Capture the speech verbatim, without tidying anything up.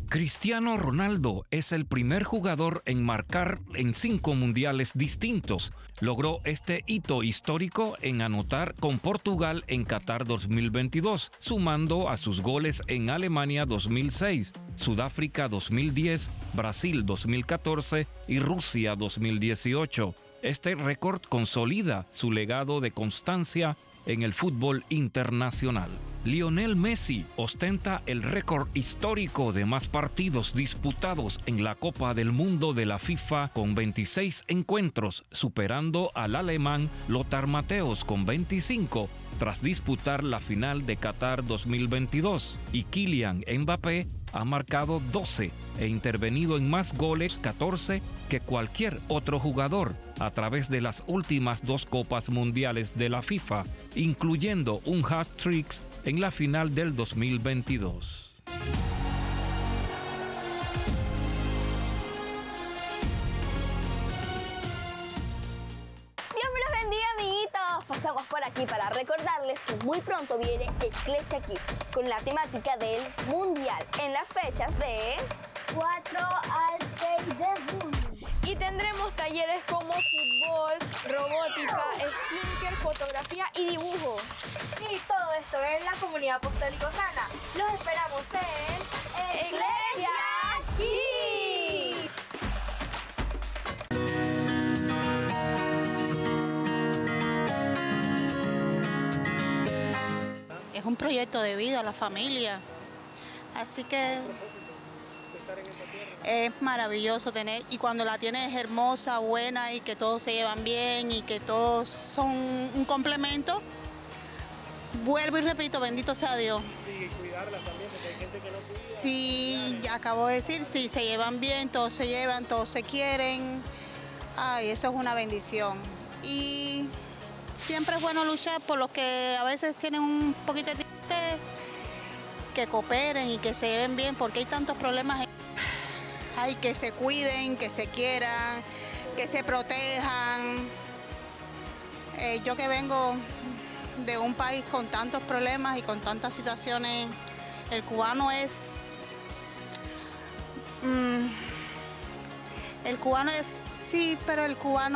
Cristiano Ronaldo es el primer jugador en marcar en cinco mundiales distintos. Logró este hito histórico en anotar con Portugal en Qatar dos mil veintidós, sumando a sus goles en Alemania dos mil seis, Sudáfrica dos mil diez, Brasil dos mil catorce y Rusia dos mil dieciocho. Este récord consolida su legado de constancia en el fútbol internacional. Lionel Messi ostenta el récord histórico de más partidos disputados en la Copa del Mundo de la FIFA con veintiséis encuentros, superando al alemán Lothar Matthäus con veinticinco tras disputar la final de Qatar dos mil veintidós, y Kylian Mbappé ha marcado doce e intervenido en más goles, catorce, que cualquier otro jugador a través de las últimas dos Copas Mundiales de la FIFA, incluyendo un hat-trick en la final del dos mil veintidós. Dios me los bendiga, amiguitos. Pasamos por aquí para recordarles que muy pronto viene Eclesia Kids con la temática del Mundial en las fechas de cuatro al seis de junio. Y tendremos talleres como fútbol, robótica, skincare, fotografía y dibujo. Y todo esto en la comunidad apostólico sana. Los esperamos en Eclesia Kids. Es un proyecto de vida, la familia. Así que es maravilloso tener, y cuando la tienes hermosa, buena, y que todos se llevan bien y que todos son un complemento, vuelvo y repito, bendito sea Dios. Sí, y cuidarlas también, porque hay gente que no cuida. Sí, ya acabo de decir, sí, se llevan bien, todos se llevan, todos se quieren. Ay, eso es una bendición. Y siempre es bueno luchar por los que a veces tienen un poquito de interés, que cooperen y que se lleven bien, porque hay tantos problemas. Ay, que se cuiden, que se quieran, que se protejan. Eh, yo que vengo de un país con tantos problemas y con tantas situaciones, el cubano es... Mm, el cubano es, sí, pero el cubano